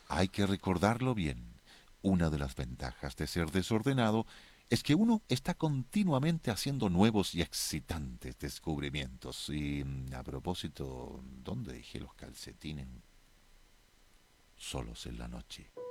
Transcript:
Hay que recordarlo bien. Una de las ventajas de ser desordenado es que uno está continuamente haciendo nuevos y excitantes descubrimientos. Y a propósito, ¿dónde dejé los calcetines? Solos en la noche.